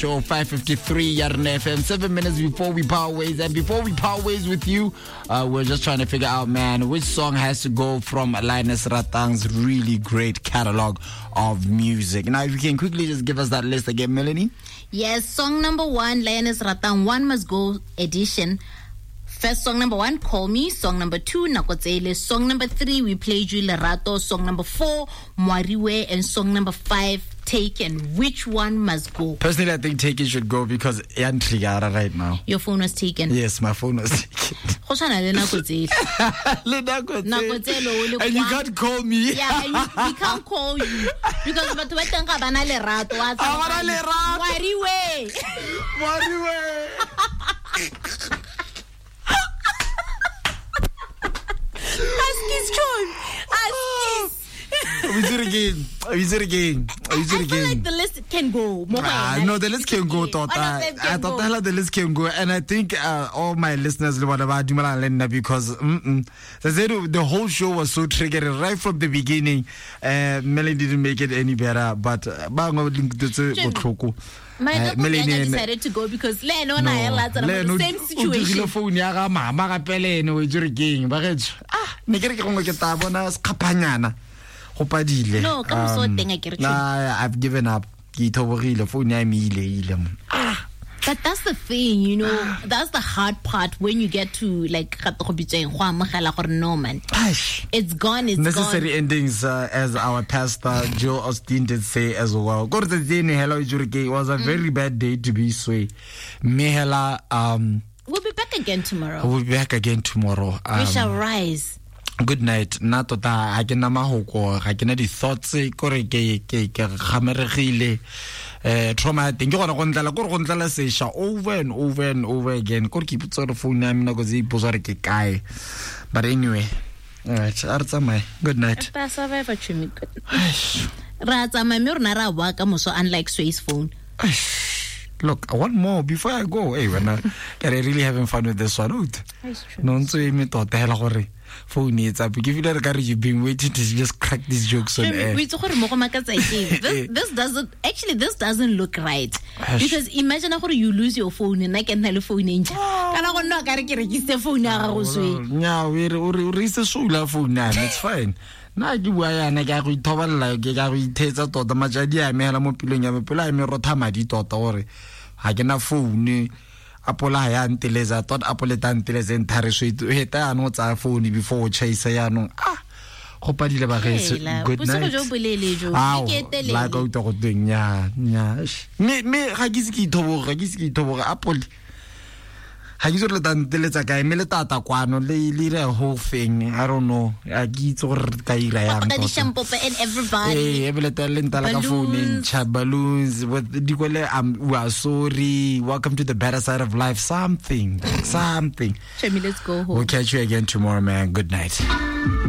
Show 5:53 Yarn FM, 7 minutes before we part ways. And before we part ways with you, we're just trying to figure out, man, which song has to go from Linus Ratang's really great catalog of music. Now, if you can quickly just give us that list again, Melanie. Yes, song number 1, Linus Ratang, One Must Go edition. First song number 1, Call Me. Song number 2, Nakotsele. Song number 3, We Played You Lerato. Song number 4, Mwariwe. And song number 5, Taken. Which one must go? Personally, I think Taken should go because Yantrigara right now. Your phone was taken? Yes, my phone was taken. And you can't call me. Yeah, we can't call you. Because We do it again. I feel like the list can go. No, the list can go. I thought the list can go. And I think all my listeners, because the whole show was so triggered right from the beginning. Melanie didn't make it any better. But Melanie decided to go because Leno and I are the same situation. No, I've given up. But that's the thing, you know, that's the hard part when you get to like no man. It's gone, it's necessary gone. Endings, as our pastor Joe Austin did say as well. It was a very bad day to be sway. Mehela, we'll be back again tomorrow. We'll be back again tomorrow. We shall rise. Good night. Natota I can mahoko I can the thoughts trauma I think you want to say over and over and over again. Could keep it sort of phone name no guy. But anyway. Alright, good night. Unlike Sway's phone. Look, I want more before I go. Hey, when I really having fun with this one. No, so me thought the phone needs up. Give you that you've been waiting to just crack these jokes on air. This doesn't look right. Because imagine how you lose your phone and I can tell phone in. It's fine. Na di bua na ga go ithoballa ke ga go ithetsa tota majadi a mehela mo pileng ya bepela a me rotha madi tota gore ha ke na phone apola ya nteleza tota apole ta nteleza ntare so heta ano tsa phone before chase ya no go padile ba gese good night la go to go ding nya me ga ke se ke ithoboga apole ha ke le tanteletsa ka emele tata kwano le whole thing I don't know a kitso gore ka ira yang and everybody ebele talenta la ka phone balloons with dikwele we are sorry, welcome to the better side of life, something Shemi, let's go home. We'll catch you again tomorrow, man. Good night.